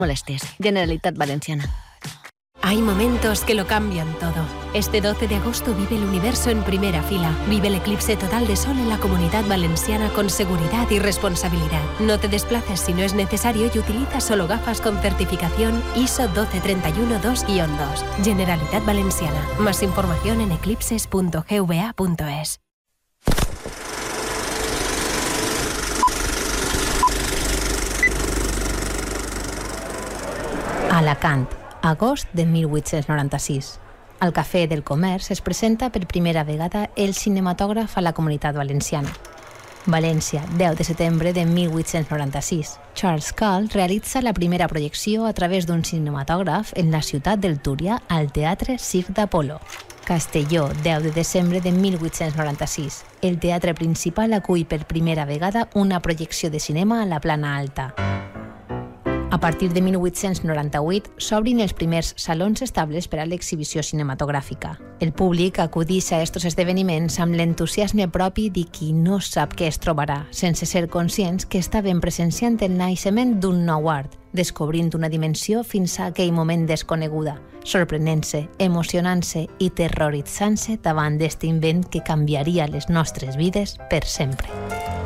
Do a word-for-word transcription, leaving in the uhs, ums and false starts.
Molestes. Generalitat Valenciana. Hay momentos que lo cambian todo. Este doce de agosto vive el universo en primera fila. Vive el eclipse total de sol en la Comunidad Valenciana con seguridad y responsabilidad. No te desplaces si no es necesario y utiliza solo gafas con certificación I S O doce treinta y uno dos guion dos. Generalitat Valenciana. Más información en eclipses punto g v a punto es. Alacant, agost de mil vuit-cents noranta-sis. Al Cafè del Comerç es presenta per primera vegada el cinematògraf a la Comunitat Valenciana. València, deu de setembre de mil vuit-cents noranta-sis. Charles Call realitza la primera projecció a través d'un cinematògraf en la ciutat del Túria al Teatre Circ d'Apolo. Castelló, deu de desembre de mil vuit-cents noranta-sis. El teatre principal acull per primera vegada una projecció de cinema a la Plana Alta. A partir de mil vuit-cents noranta-vuit s'obrin els primers salons estables per a l'exhibició cinematogràfica. El públic acudeix a aquests esdeveniments amb l'entusiasme propi de qui no sap què es trobarà, sense ser conscients que estaven presenciant el naixement d'un nou art, descobrint una dimensió fins a aquell moment desconeguda, sorprenent-se, emocionant-se i terroritzant-se davant d'este invent que canviaria les nostres vides per sempre.